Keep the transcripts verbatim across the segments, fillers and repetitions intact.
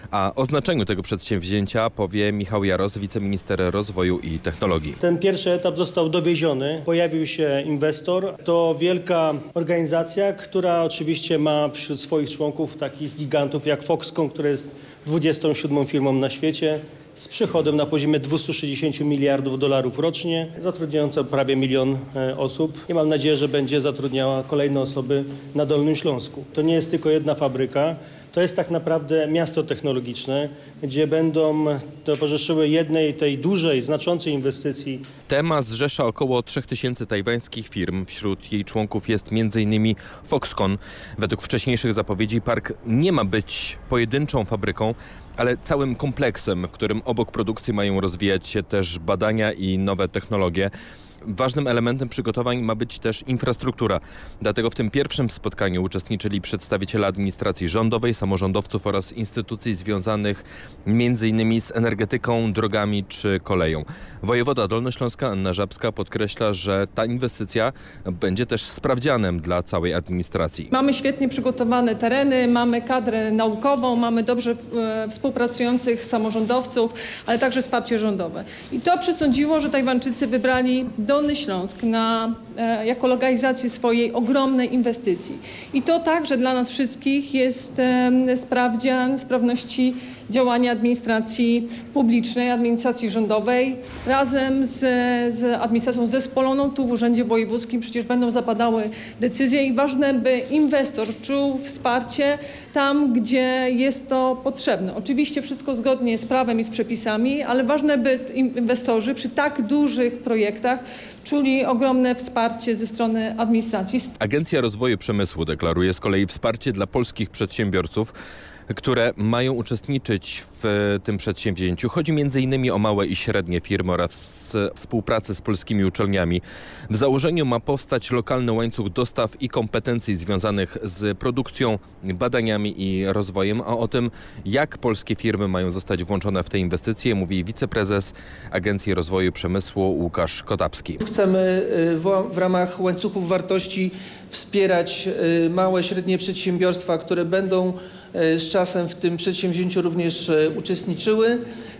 A o znaczeniu tego przedsięwzięcia powie Michał Jaros, wiceminister rozwoju i technologii. Ten pierwszy etap został dowieziony, pojawił się inwestor. To wielka organizacja, która oczywiście ma wśród swoich członków takich gigantów jak Foxconn, która jest dwudziestą siódmą firmą na świecie, z przychodem na poziomie dwieście sześćdziesiąt miliardów dolarów rocznie, zatrudniająca prawie milion osób i mam nadzieję, że będzie zatrudniała kolejne osoby na Dolnym Śląsku. To nie jest tylko jedna fabryka, to jest tak naprawdę miasto technologiczne, gdzie będą towarzyszyły jednej tej dużej, znaczącej inwestycji. Tema zrzesza około trzech tysięcy tajwańskich firm. Wśród jej członków jest między innymi Foxconn. Według wcześniejszych zapowiedzi park nie ma być pojedynczą fabryką, ale całym kompleksem, w którym obok produkcji mają rozwijać się też badania i nowe technologie. Ważnym elementem przygotowań ma być też infrastruktura. Dlatego w tym pierwszym spotkaniu uczestniczyli przedstawiciele administracji rządowej, samorządowców oraz instytucji związanych między innymi z energetyką, drogami czy koleją. Wojewoda Dolnośląska Anna Żabska podkreśla, że ta inwestycja będzie też sprawdzianem dla całej administracji. Mamy świetnie przygotowane tereny, mamy kadrę naukową, mamy dobrze e, współpracujących samorządowców, ale także wsparcie rządowe. I to przesądziło, że Tajwańczycy wybrali Dolny Śląsk na, e, jako lokalizację swojej ogromnej inwestycji. I to także dla nas wszystkich jest e, sprawdzian sprawności działania administracji publicznej, administracji rządowej. Razem z, z administracją zespoloną tu w Urzędzie Wojewódzkim przecież będą zapadały decyzje i ważne, by inwestor czuł wsparcie tam, gdzie jest to potrzebne. Oczywiście wszystko zgodnie z prawem i z przepisami, ale ważne, by inwestorzy przy tak dużych projektach czuli ogromne wsparcie ze strony administracji. Agencja Rozwoju Przemysłu deklaruje z kolei wsparcie dla polskich przedsiębiorców, które mają uczestniczyć w tym przedsięwzięciu. Chodzi między innymi o małe i średnie firmy oraz współpracę z polskimi uczelniami. W założeniu ma powstać lokalny łańcuch dostaw i kompetencji związanych z produkcją, badaniami i rozwojem. A o tym, jak polskie firmy mają zostać włączone w te inwestycje, mówi wiceprezes Agencji Rozwoju Przemysłu Łukasz Kotapski. Chcemy w ramach łańcuchów wartości wspierać małe, średnie przedsiębiorstwa, które będą z czasem w tym przedsięwzięciu również uczestniczyły.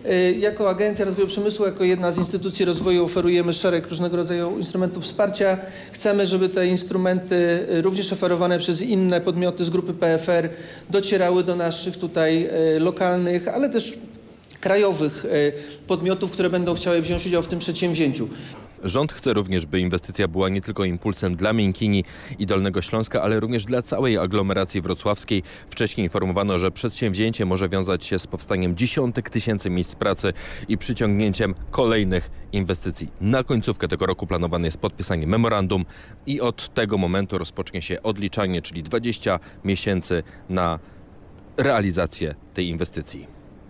Jako Agencja Rozwoju Przemysłu, jako jedna z instytucji rozwoju oferujemy szereg różnego rodzaju instrumentów wsparcia. Chcemy, żeby te instrumenty również oferowane przez inne podmioty z grupy P F R docierały do naszych tutaj lokalnych, ale też krajowych podmiotów, które będą chciały wziąć udział w tym przedsięwzięciu. Rząd chce również, by inwestycja była nie tylko impulsem dla Miękini i Dolnego Śląska, ale również dla całej aglomeracji wrocławskiej. Wcześniej informowano, że przedsięwzięcie może wiązać się z powstaniem dziesiątek tysięcy miejsc pracy i przyciągnięciem kolejnych inwestycji. Na końcówkę tego roku planowane jest podpisanie memorandum i od tego momentu rozpocznie się odliczanie, czyli dwadzieścia miesięcy na realizację tej inwestycji.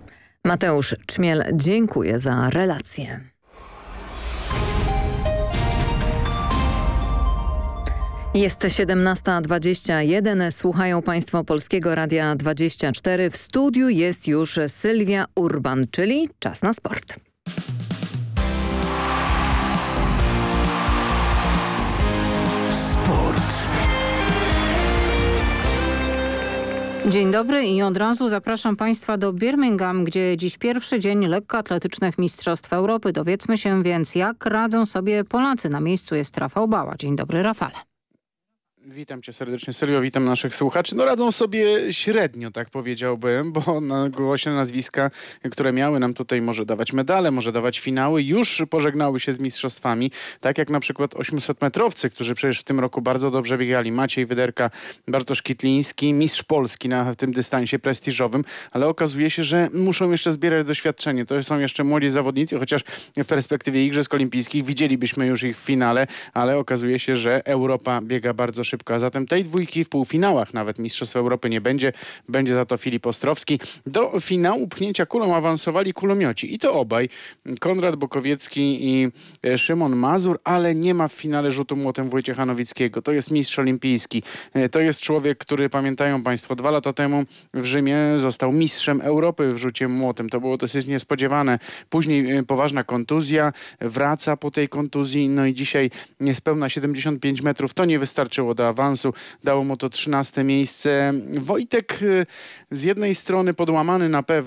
Mateusz Czmiel, dziękuję za relację. Jest siedemnasta dwadzieścia jeden. Słuchają Państwo Polskiego Radia dwadzieścia cztery. W studiu jest już Sylwia Urban, czyli czas na sport. Sport. Dzień dobry i od razu zapraszam Państwa do Birmingham, gdzie dziś pierwszy dzień lekkoatletycznych Mistrzostw Europy. Dowiedzmy się więc, jak radzą sobie Polacy. Na miejscu jest Rafał Bała. Dzień dobry, Rafale. Witam Cię serdecznie, Sylwio, witam naszych słuchaczy. No radzą sobie średnio, tak powiedziałbym, bo na głośne nazwiska, które miały nam tutaj może dawać medale, może dawać finały, już pożegnały się z mistrzostwami. Tak jak na przykład ośmiosetmetrowcy, którzy przecież w tym roku bardzo dobrze biegali. Maciej Wyderka, Bartosz Kitliński, mistrz Polski na tym dystansie prestiżowym, ale okazuje się, że muszą jeszcze zbierać doświadczenie. To są jeszcze młodzi zawodnicy, chociaż w perspektywie Igrzysk Olimpijskich widzielibyśmy już ich w finale, ale okazuje się, że Europa biega bardzo szybko. A zatem tej dwójki w półfinałach nawet Mistrzostw Europy nie będzie. Będzie za to Filip Ostrowski. Do finału pchnięcia kulą awansowali kulomioci. I to obaj. Konrad Bokowiecki i Szymon Mazur, ale nie ma w finale rzutu młotem Wojciecha Nowickiego. To jest mistrz olimpijski. To jest człowiek, który, pamiętają Państwo, dwa lata temu w Rzymie został mistrzem Europy w rzucie młotem. To było dosyć niespodziewane. Później poważna kontuzja. Wraca po tej kontuzji. No i dzisiaj niespełna siedemdziesiąt pięć metrów. To nie wystarczyło do awansu. Dało mu to trzynaste miejsce. Wojtek z jednej strony podłamany na pewno